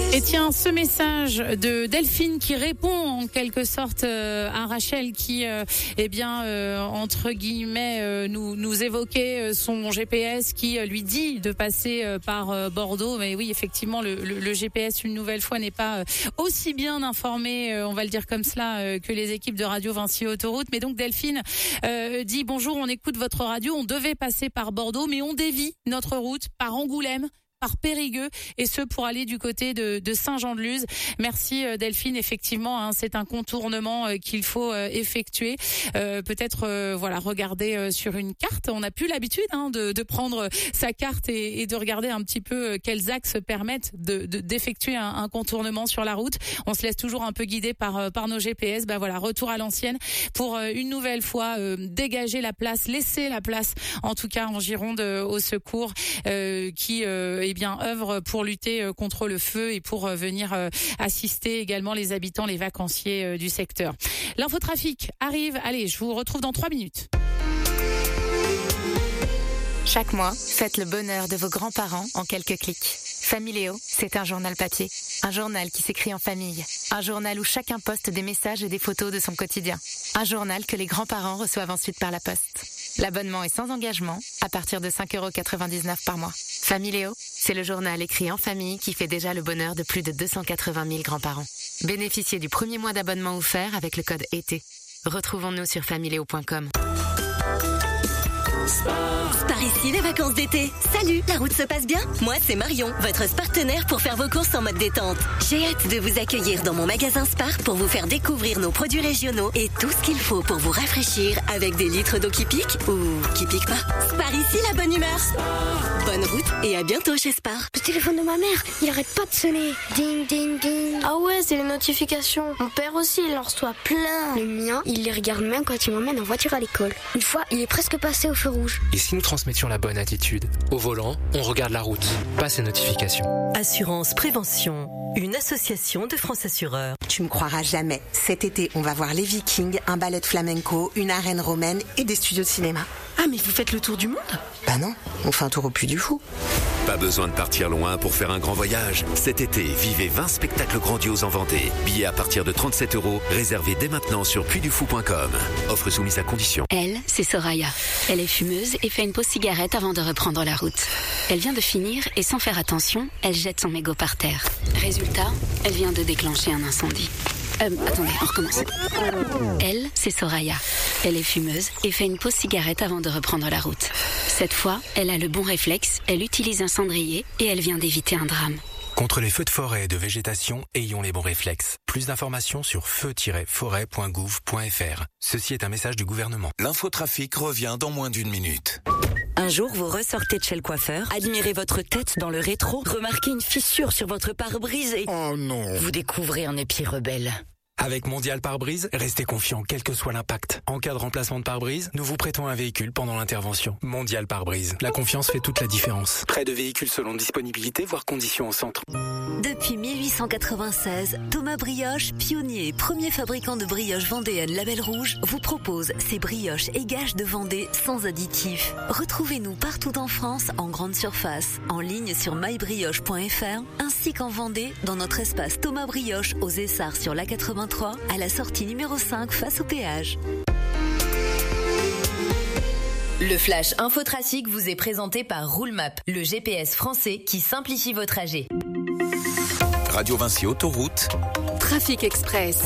Et tiens, ce message de Delphine qui répond en quelque sorte à Rachel qui, entre guillemets, nous évoquait son GPS qui lui dit de passer par Bordeaux. Mais oui, effectivement, le GPS, une nouvelle fois, n'est pas aussi bien informé, on va le dire comme cela, que les équipes de Radio Vinci Autoroute. Mais donc Delphine dit: bonjour, on écoute votre radio, on devait passer par Bordeaux, mais on dévie notre route par Angoulême, par Périgueux, et ce pour aller du côté de Saint-Jean-de-Luz. Merci Delphine, effectivement, c'est un contournement qu'il faut effectuer. Peut-être regarder sur une carte. On n'a plus l'habitude de prendre sa carte et de regarder un petit peu quels axes permettent d'effectuer un contournement sur la route. On se laisse toujours un peu guider par nos GPS. Retour à l'ancienne pour une nouvelle fois dégager la place, laisser la place, en tout cas en Gironde, au secours qui œuvre pour lutter contre le feu et pour venir assister également les habitants, les vacanciers du secteur. L'infotrafic arrive. Allez, je vous retrouve dans 3 minutes. Chaque mois, faites le bonheur de vos grands-parents en quelques clics. Familéo, c'est un journal papier. Un journal qui s'écrit en famille. Un journal où chacun poste des messages et des photos de son quotidien. Un journal que les grands-parents reçoivent ensuite par la poste. L'abonnement est sans engagement, à partir de 5,99 € par mois. Familéo, c'est le journal écrit en famille qui fait déjà le bonheur de plus de 280 000 grands-parents. Bénéficiez du premier mois d'abonnement offert avec le code ET. Retrouvons-nous sur familéo.com. Par ici, les vacances d'été. Salut, la route se passe bien? Moi, c'est Marion, votre partenaire pour faire vos courses en mode détente. J'ai hâte de vous accueillir dans mon magasin Spar pour vous faire découvrir nos produits régionaux et tout ce qu'il faut pour vous rafraîchir avec des litres d'eau qui piquent ou qui piquent pas. Spar ici, la bonne humeur. Bonne route et à bientôt chez Spar. Le téléphone de ma mère, il arrête pas de sonner. Ding, ding, ding. Ah ouais, c'est les notifications. Mon père aussi, il en reçoit plein. Le mien, il les regarde même quand il m'emmène en voiture à l'école. Une fois, il est presque passé au feu rouge. Et si nous transmettions la bonne attitude? Au volant, on regarde la route, pas ces notifications. Assurance Prévention, une association de France Assureurs. Tu me croiras jamais. Cet été, on va voir les Vikings, un ballet de flamenco, une arène romaine et des studios de cinéma. Ah, mais vous faites le tour du monde? Bah non, on fait un tour au Puy du Fou. Pas besoin de partir loin pour faire un grand voyage. Cet été, vivez 20 spectacles grandioses en Vendée. Billets à partir de 37 €, réservés dès maintenant sur puydufou.com. Offre soumise à condition. Elle, c'est Soraya. Elle est fumeuse et fait une pause cigarette avant de reprendre la route. Elle vient de finir et sans faire attention, elle jette son mégot par terre. Résultat, elle vient de déclencher un incendie. Attendez, on recommence. Elle, c'est Soraya. Elle est fumeuse et fait une pause cigarette avant de reprendre la route. Cette fois, elle a le bon réflexe, elle utilise un cendrier et elle vient d'éviter un drame. Contre les feux de forêt et de végétation, ayons les bons réflexes. Plus d'informations sur feu-forêt.gouv.fr. Ceci est un message du gouvernement. L'infotrafic revient dans moins d'1 minute. Un jour, vous ressortez de chez le coiffeur, admirez votre tête dans le rétro, remarquez une fissure sur votre pare-brise et... Oh non! Vous découvrez un épi rebelle. Avec Mondial Pare-Brise, restez confiant quel que soit l'impact. En cas de remplacement de pare-brise, nous vous prêtons un véhicule pendant l'intervention. Mondial Pare-Brise. La confiance fait toute la différence. Prêt de véhicules selon disponibilité, voire conditions au centre. Depuis 1896, Thomas Brioche, pionnier et premier fabricant de brioches vendéennes Label Rouge, vous propose ses brioches et gages de Vendée sans additifs. Retrouvez-nous partout en France, en grande surface, en ligne sur mybrioche.fr, ainsi qu'en Vendée, dans notre espace Thomas Brioche aux Essarts sur l'A83, à la sortie numéro 5 face au péage. Le Flash Infotrafic vous est présenté par Roulemap, le GPS français qui simplifie vos trajets. Radio Vinci Autoroute. Trafic Express.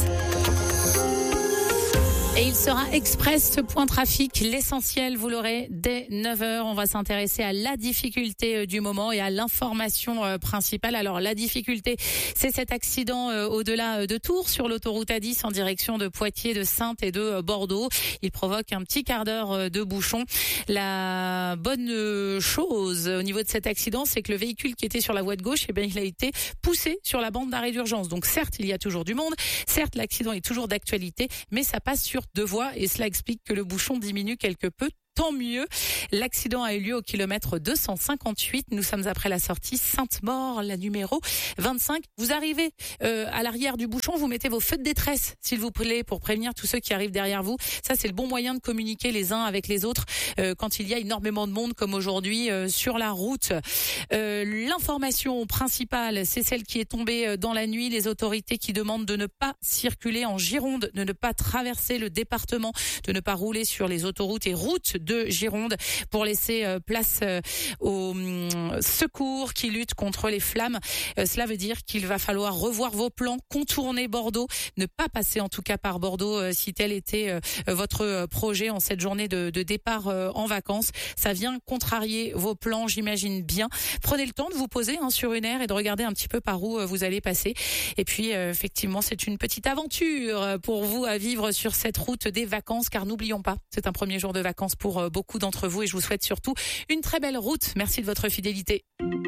Et il sera express ce point trafic. L'essentiel, vous l'aurez dès 9h. On va s'intéresser à la difficulté du moment et à l'information principale. Alors la difficulté, c'est cet accident au-delà de Tours sur l'autoroute A10 en direction de Poitiers, de Saintes et de Bordeaux. Il provoque un petit quart d'heure de bouchon. La bonne chose au niveau de cet accident, c'est que le véhicule qui était sur la voie de gauche, il a été poussé sur la bande d'arrêt d'urgence. Donc certes, il y a toujours du monde. Certes, l'accident est toujours d'actualité, mais ça passe sur 2 voies et cela explique que le bouchon diminue quelque peu tant mieux. L'accident a eu lieu au kilomètre 258. Nous sommes après la sortie Sainte-Maure, la numéro 25. Vous arrivez à l'arrière du bouchon, vous mettez vos feux de détresse, s'il vous plaît, pour prévenir tous ceux qui arrivent derrière vous. Ça, c'est le bon moyen de communiquer les uns avec les autres quand il y a énormément de monde comme aujourd'hui sur la route. L'information principale, c'est celle qui est tombée dans la nuit. Les autorités qui demandent de ne pas circuler en Gironde, de ne pas traverser le département, de ne pas rouler sur les autoroutes et routes de Gironde pour laisser place aux secours qui luttent contre les flammes. Cela veut dire qu'il va falloir revoir vos plans, contourner Bordeaux, ne pas passer en tout cas par Bordeaux si tel était votre projet en cette journée de départ en vacances. Ça vient contrarier vos plans, j'imagine bien. Prenez le temps de vous poser sur une aire et de regarder un petit peu par où vous allez passer. Et puis effectivement, c'est une petite aventure pour vous à vivre sur cette route des vacances, car n'oublions pas, c'est un premier jour de vacances pour beaucoup d'entre vous et je vous souhaite surtout une très belle route. Merci de votre fidélité.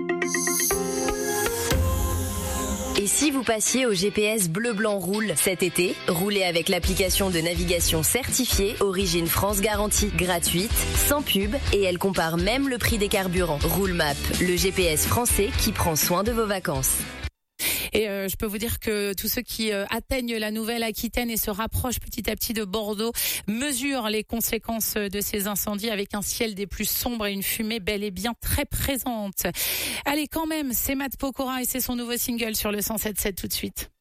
Et si vous passiez au GPS Bleu Blanc Roule cet été, roulez avec l'application de navigation certifiée Origine France Garantie, gratuite, sans pub, et elle compare même le prix des carburants. Roulemap, le GPS français qui prend soin de vos vacances. Et je peux vous dire que tous ceux qui atteignent la Nouvelle-Aquitaine et se rapprochent petit à petit de Bordeaux mesurent les conséquences de ces incendies avec un ciel des plus sombres et une fumée bel et bien très présente. Allez, quand même, c'est Matt Pokora et c'est son nouveau single sur le 107.7 tout de suite.